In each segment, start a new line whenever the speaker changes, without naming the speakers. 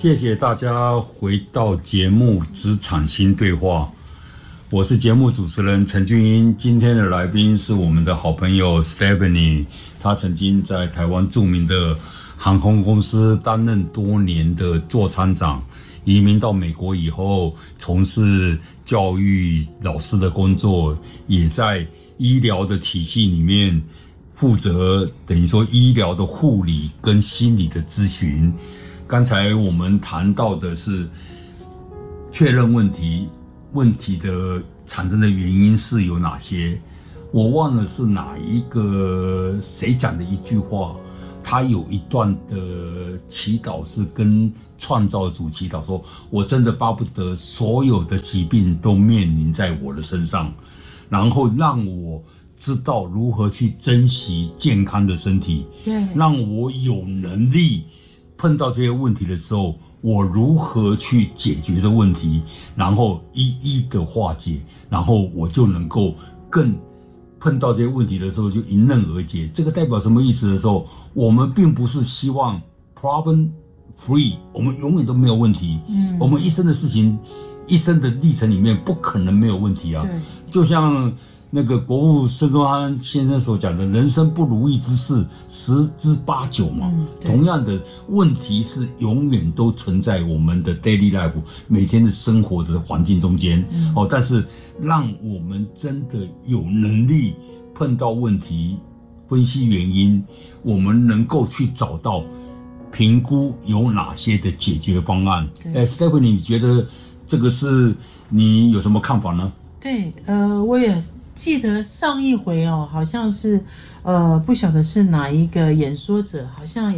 谢谢大家回到节目《职场新对话》，我是节目主持人陈俊英。今天的来宾是我们的好朋友 Stephanie， 她曾经在台湾著名的航空公司担任多年的座舱长，移民到美国以后从事教育老师的工作，也在医疗的体系里面负责等于说医疗的护理跟心理的咨询。刚才我们谈到的是确认问题的产生的原因是有哪些，我忘了是哪一个谁讲的一句话，他有一段的祈祷是跟创造主祈祷说，我真的巴不得所有的疾病都面临在我的身上，然后让我知道如何去珍惜健康的身体，对，让我有能力碰到这些问题的时候，我如何去解决这个问题，然后一一的化解，然后我就能够更碰到这些问题的时候就迎刃而解。这个代表什么意思的时候，我们并不是希望 problem free， 我们永远都没有问题。我们一生的事情，一生的历程里面不可能没有问题啊。就像那个国父孙中山先生所讲的，人生不如意之事十之八九嘛。同样的问题是永远都存在我们的 daily life 每天的生活的环境中间。但是让我们真的有能力碰到问题，分析原因，我们能够去找到评估有哪些的解决方案。Stephanie， 你觉得这个是你有什么看法呢？
对，我也记得上一回好像是不晓得是哪一个演说者，好像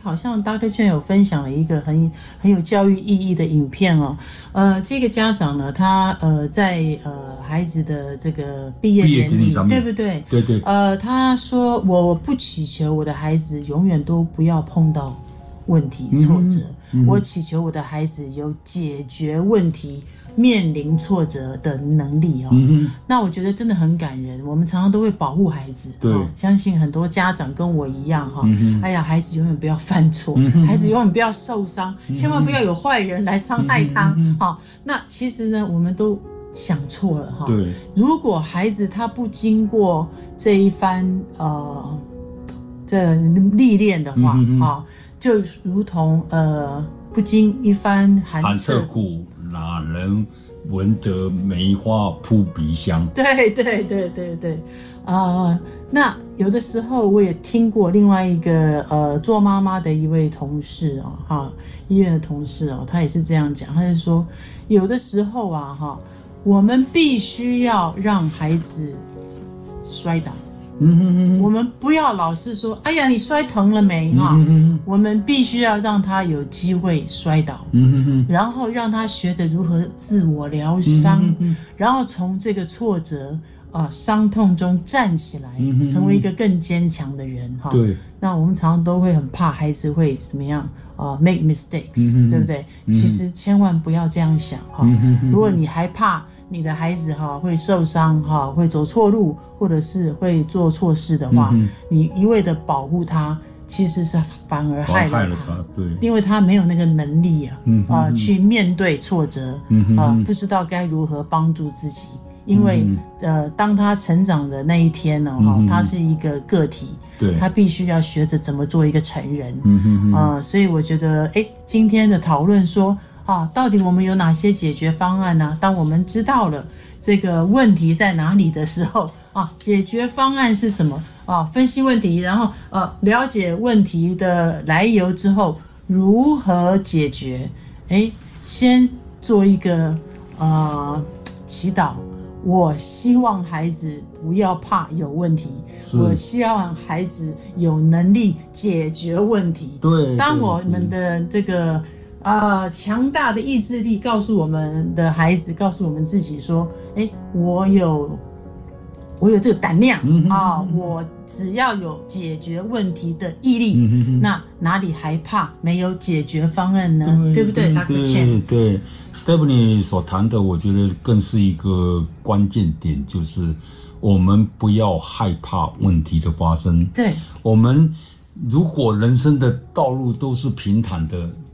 Dr. Chen 有分享了一个很有教育意义的影片这个家长呢，他在孩子的这个毕业典礼上面，对不对？
对对。
他说我不祈求我的孩子永远都不要碰到问题挫折，我祈求我的孩子有解决问题面临挫折的能力那我觉得真的很感人。我们常常都会保护孩子，对，相信很多家长跟我一样哎呀，孩子永远不要犯错，孩子永远不要受伤，千万不要有坏人来伤害他那其实呢，我们都想错了对，如果孩子他不经过这一番这历练的话就如同不经一番寒彻骨，
哪能闻得梅花扑鼻香？
对对对对对，那有的时候我也听过另外一个做妈妈的一位同事医院的同事他也是这样讲，他就说有的时候我们必须要让孩子摔倒。我们不要老是说哎呀你摔疼了没我们必须要让他有机会摔倒然后让他学着如何自我疗伤然后从这个挫折伤痛中站起来成为一个更坚强的人对，那我们常常都会很怕孩子会怎么样make mistakes 对不对其实千万不要这样想如果你还怕你的孩子会受伤会走错路或者是会做错事的话你一味的保护他其实是反而害了他对，因为他没有那个能力去面对挫折不知道该如何帮助自己因为当他成长的那一天他是一个个体对，他必须要学着怎么做一个成人所以我觉得今天的讨论说到底我们有哪些解决方案呢？当我们知道了这个问题在哪里的时候解决方案是什么分析问题，然后了解问题的来由之后如何解决先做一个祈祷，我希望孩子不要怕有问题，我希望孩子有能力解决问题。对，当我们的这个强大的意志力告诉我们的孩子，告诉我们自己说我有这个胆量我只要有解决问题的毅力那哪里还怕没有解决方案呢？ 对不对 Dr. Chen？
对 Stephanie 所谈的我觉得更是一个关键点，就是我们不要害怕问题的发生。对，我们如果人生的道路都是平坦的，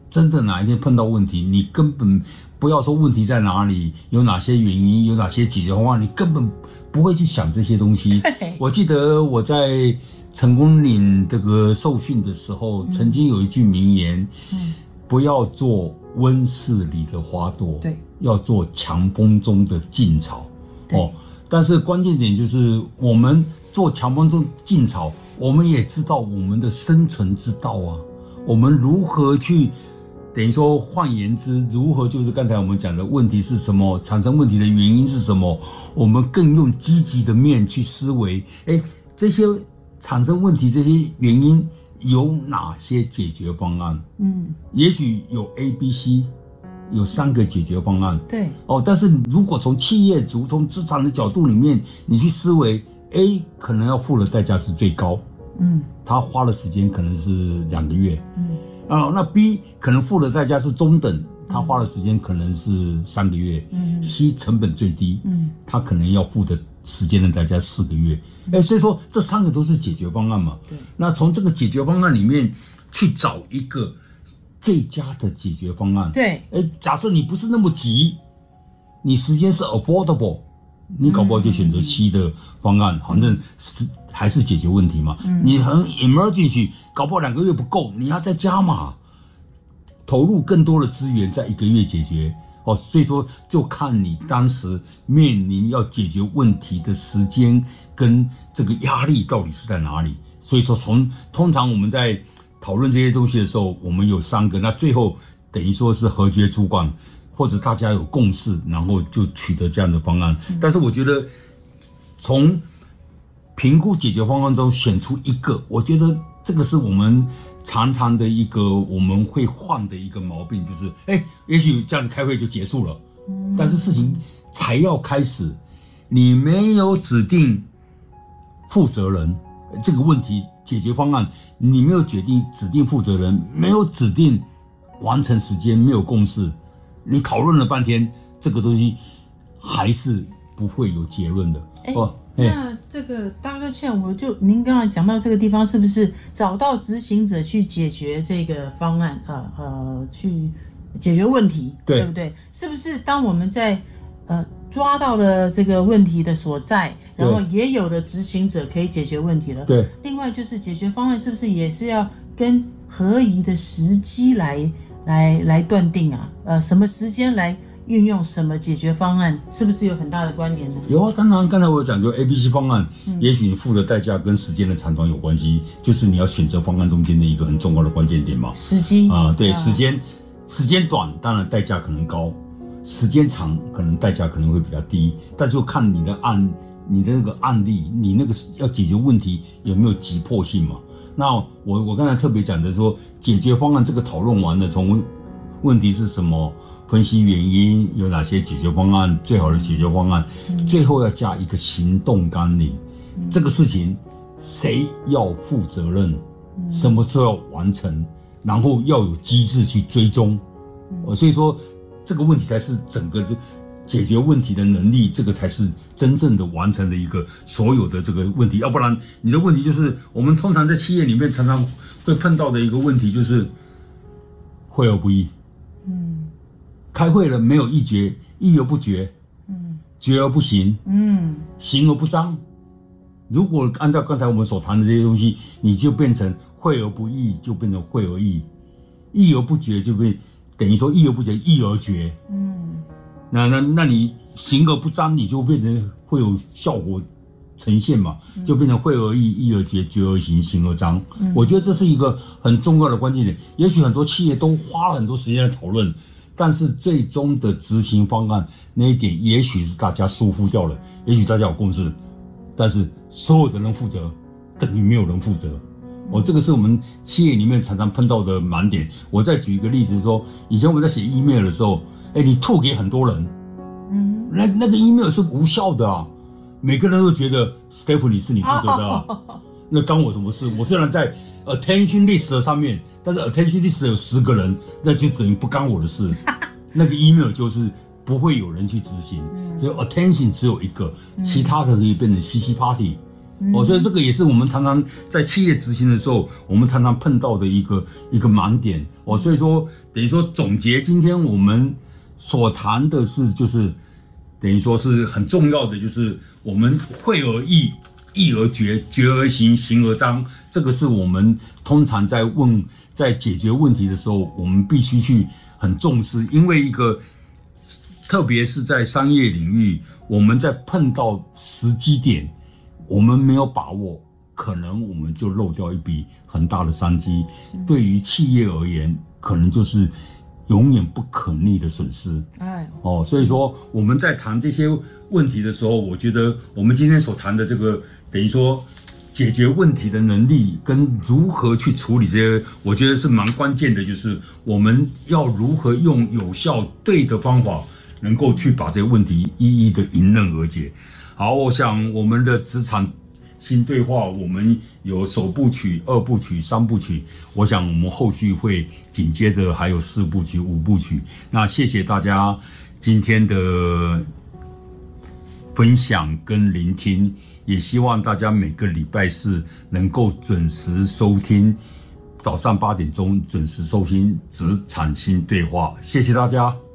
真的哪一天碰到问题，你根本不要说问题在哪里，有哪些原因，有哪些解决方案，你根本不会去想这些东西。我记得我在成功岭这个受训的时候，曾经有一句名言，不要做温室里的花朵，
对，
要做强风中的劲草。但是关键点就是我们做强风中劲草，我们也知道我们的生存之道啊，我们如何去等于说换言之，如何就是刚才我们讲的问题是什么，产生问题的原因是什么，我们更用积极的面去思维，这些产生问题这些原因有哪些解决方案？也许有 A、B、C， 有3个解决方案。
对，
但是如果从企业主、从职场的角度里面，你去思维 ，A 可能要付的代价是最高，他花的时间可能是2个月，那 B 可能付的代价是中等，他花的时间可能是3个月，C 成本最低，他可能要付的时间的代价4个月，所以说这3个都是解决方案嘛。
对，
那从这个解决方案里面去找一个最佳的解决方案。
对，
假设你不是那么急，你时间是 affordable， 你搞不好就选择 C 的方案，反正还是解决问题嘛。你很 emergency， 搞不好2个月不够，你要再加码，投入更多的资源，在1个月解决。所以说就看你当时面临要解决问题的时间跟这个压力到底是在哪里。所以说通常我们在讨论这些东西的时候，我们有3个，那最后等于说是核决主管或者大家有共识，然后就取得这样的方案。但是我觉得从评估解决方案中选出一个，我觉得这个是我们常常的一个我们会患的一个毛病，就是也许这样子开会就结束了，但是事情才要开始，你没有指定负责人，这个问题解决方案你没有指定负责人，没有指定完成时间，没有共识，你讨论了半天，这个东西还是不会有结论的。
那这个大哥劝您刚才讲到这个地方，是不是找到执行者去解决这个方案，去解决问题，对不对？是不是当我们在抓到了这个问题的所在，然后也有了执行者可以解决问题了？
对。
另外就是解决方案是不是也是要跟合宜的时机来断定啊？什么时间来运用什么解决方案，是不是有很大的关联呢？
有啊，当然，刚才我有讲究 A、B、C 方案，也许你付的代价跟时间的长短有关系，就是你要选择方案中间的一个很重要的关键点嘛。
时机
对，时间短，当然代价可能高；时间长，可能代价可能会比较低。但就看你的那个案例，你那个要解决问题有没有急迫性嘛？那我刚才特别讲的说，解决方案这个讨论完了，从问题是什么？分析原因，有哪些解决方案，最好的解决方案，最后要加一个行动纲领。这个事情谁要负责任，什么时候要完成，然后要有机制去追踪。所以说这个问题才是整个解决问题的能力，这个才是真正的完成的一个所有的这个问题。要不然你的问题就是我们通常在企业里面常常会碰到的一个问题，就是会而不议。开会了没有议决，议而不决，决而不行，行而不彰。如果按照刚才我们所谈的这些东西，你就变成会而不议，就变成会而议，议而不决就变等于说议而不决，议而决。那你行而不彰，你就变成会有效果呈现嘛，就变成会而议，议而决，决而行，行而彰。我觉得这是一个很重要的关键点。也许很多企业都花了很多时间来讨论。但是最终的执行方案那一点，也许是大家疏忽掉了，也许大家有共识，但是所有的人负责，等于没有人负责。这个是我们企业里面常常碰到的盲点。我再举一个例子说，以前我们在写 email 的时候，你吐给很多人，那个 email 是无效的啊，每个人都觉得 Stephanie 是你负责的啊，那干我什么事？我虽然在attention list 上面，但是 attention list 有10个人，那就等于不干我的事。那个 email 就是不会有人去执行，所以 attention 只有一个，其他的可以变成CC party， 所以这个也是我们常常在企业执行的时候，我们常常碰到的一个盲点所以说等于说总结今天我们所谈的是，就是等于说是很重要的，就是我们会而意，意而决，决而行，行而彰。这个是我们通常在解决问题的时候，我们必须去很重视，因为特别是在商业领域，我们在碰到时机点，我们没有把握，可能我们就漏掉一笔很大的商机。对于企业而言，可能就是永远不可逆的损失。所以说我们在谈这些问题的时候，我觉得我们今天所谈的这个，等于说解决问题的能力跟如何去处理这些，我觉得是蛮关键的，就是我们要如何用有效对的方法，能够去把这个问题一一的迎刃而解。好，我想我们的职场新对话，我们有首部曲、2部曲、3部曲，我想我们后续会紧接着还有4部曲、5部曲。那谢谢大家今天的分享跟聆听，也希望大家每个礼拜四能够准时收听，早上8点钟准时收听职场新对话。谢谢大家。